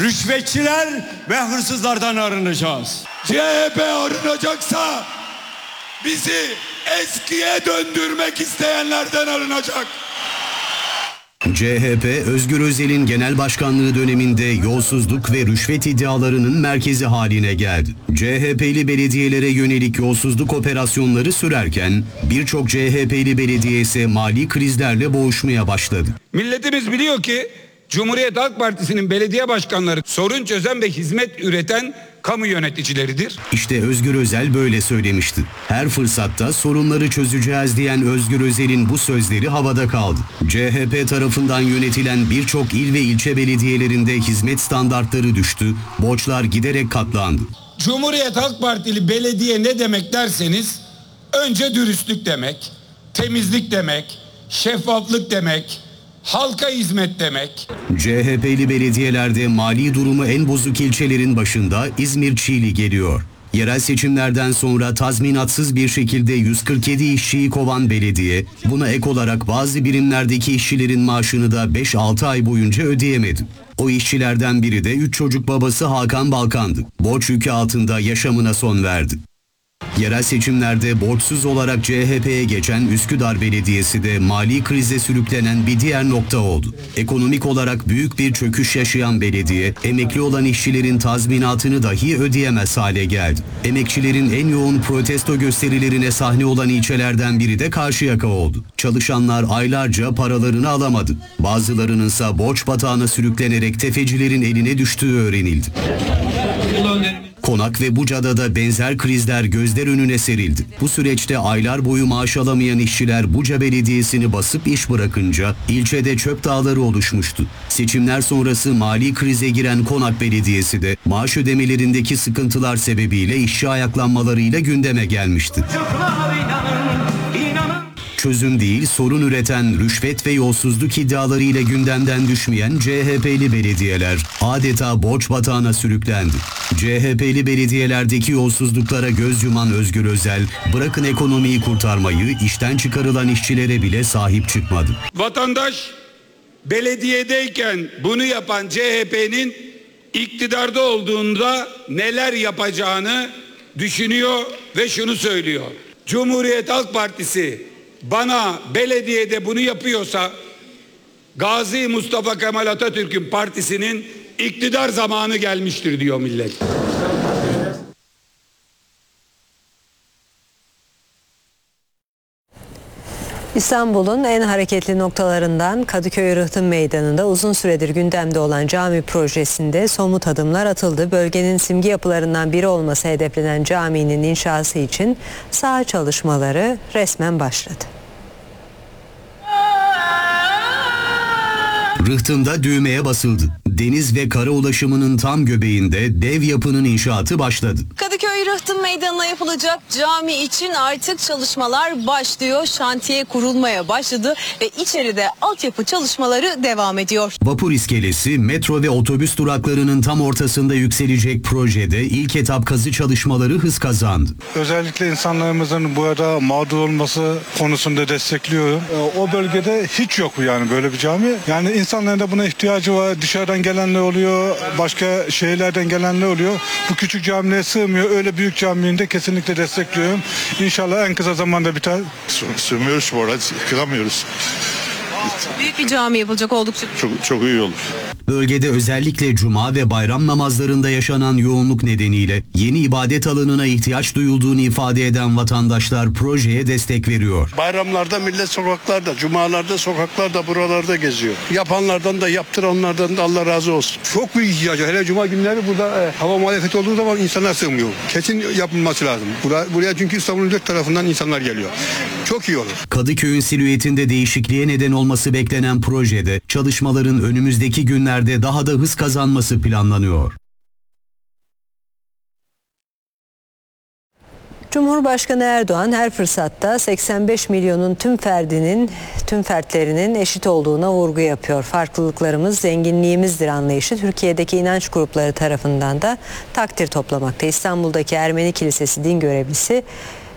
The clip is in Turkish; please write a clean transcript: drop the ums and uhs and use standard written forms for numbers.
rüşvetçiler ve hırsızlardan arınacağız. CHP arınacaksa bizi eskiye döndürmek isteyenlerden arınacak. CHP, Özgür Özel'in genel başkanlığı döneminde yolsuzluk ve rüşvet iddialarının merkezi haline geldi. CHP'li belediyelere yönelik yolsuzluk operasyonları sürerken birçok CHP'li belediye ise mali krizlerle boğuşmaya başladı. Milletimiz biliyor ki Cumhuriyet Halk Partisi'nin belediye başkanları sorun çözen ve hizmet üreten kamu yöneticileridir. İşte Özgür Özel böyle söylemişti. Her fırsatta sorunları çözeceğiz diyen Özgür Özel'in bu sözleri havada kaldı. CHP tarafından yönetilen birçok il ve ilçe belediyelerinde hizmet standartları düştü, borçlar giderek katlandı. Cumhuriyet Halk Partili belediye ne demek derseniz önce dürüstlük demek, temizlik demek, şeffaflık demek, halka hizmet demek. CHP'li belediyelerde mali durumu en bozuk ilçelerin başında İzmir Çiğli geliyor. Yerel seçimlerden sonra tazminatsız bir şekilde 147 işçiyi kovan belediye, buna ek olarak bazı birimlerdeki işçilerin maaşını da 5-6 ay boyunca ödeyemedi. O işçilerden biri de 3 çocuk babası Hakan Balkan'dı. Borç yükü altında yaşamına son verdi. Yerel seçimlerde borçsuz olarak CHP'ye geçen Üsküdar Belediyesi de mali krize sürüklenen bir diğer nokta oldu. Ekonomik olarak büyük bir çöküş yaşayan belediye, emekli olan işçilerin tazminatını dahi ödeyemez hale geldi. Emekçilerin en yoğun protesto gösterilerine sahne olan ilçelerden biri de Karşıyaka oldu. Çalışanlar aylarca paralarını alamadı. Bazılarınınsa borç batağına sürüklenerek tefecilerin eline düştüğü öğrenildi. Konak ve Buca'da da benzer krizler gözler önüne serildi. Bu süreçte aylar boyu maaş alamayan işçiler Buca Belediyesi'ni basıp iş bırakınca ilçede çöp dağları oluşmuştu. Seçimler sonrası mali krize giren Konak Belediyesi de maaş ödemelerindeki sıkıntılar sebebiyle işçi ayaklanmalarıyla gündeme gelmişti. Çözüm değil, sorun üreten rüşvet ve yolsuzluk iddialarıyla gündemden düşmeyen CHP'li belediyeler adeta borç batağına sürüklendi. CHP'li belediyelerdeki yolsuzluklara göz yuman Özgür Özel, bırakın ekonomiyi kurtarmayı, işten çıkarılan işçilere bile sahip çıkmadı. Vatandaş belediyedeyken bunu yapan CHP'nin iktidarda olduğunda neler yapacağını düşünüyor ve şunu söylüyor. Cumhuriyet Halk Partisi bana belediyede bunu yapıyorsa Gazi Mustafa Kemal Atatürk'ün partisinin iktidar zamanı gelmiştir diyor millet. İstanbul'un en hareketli noktalarından Kadıköy Rıhtım Meydanı'nda uzun süredir gündemde olan cami projesinde somut adımlar atıldı. Bölgenin simge yapılarından biri olması hedeflenen caminin inşası için saha çalışmaları resmen başladı. Rıhtımda düğmeye basıldı. Deniz ve kara ulaşımının tam göbeğinde dev yapının inşaatı başladı. Kadıköy Rıhtım Meydanı'na yapılacak cami için artık çalışmalar başlıyor. Şantiye kurulmaya başladı ve içeride altyapı çalışmaları devam ediyor. Vapur iskelesi, metro ve otobüs duraklarının tam ortasında yükselecek projede ilk etap kazı çalışmaları hız kazandı. Özellikle insanlarımızın burada mağdur olması konusunda destekliyorum. O bölgede hiç yok yani böyle bir cami. Yani insanların da buna ihtiyacı var. Dışarıdan gelenler oluyor, başka şehirlerden gelenler oluyor. Bu küçük camiye sığmıyor. Öyle büyük caminin de kesinlikle destekliyorum. İnşallah en kısa zamanda biter. Sığmıyoruz bu arada, kıramıyoruz. Büyük bir cami yapılacak oldukça. Çok iyi olur. Bölgede özellikle cuma ve bayram namazlarında yaşanan yoğunluk nedeniyle yeni ibadet alanına ihtiyaç duyulduğunu ifade eden vatandaşlar projeye destek veriyor. Bayramlarda millet sokaklarda, cumalarda sokaklarda, buralarda geziyor. Yapanlardan da yaptıranlardan da Allah razı olsun. Çok büyük ihtiyacı. Hele cuma günleri burada hava muhalefeti olduğu zaman insanlar sığmıyor. Kesin yapılması lazım. Buraya çünkü İstanbul'un dört tarafından insanlar geliyor. Çok iyi olur. Kadıköy'ün silüetinde değişikliğe neden olması beklenen projede çalışmaların önümüzdeki günlerde daha da hız kazanması planlanıyor. Cumhurbaşkanı Erdoğan her fırsatta 85 milyonun tüm fertlerinin eşit olduğuna vurgu yapıyor. Farklılıklarımız zenginliğimizdir anlayışı Türkiye'deki inanç grupları tarafından da takdir toplamakta. İstanbul'daki Ermeni Kilisesi din görevlisi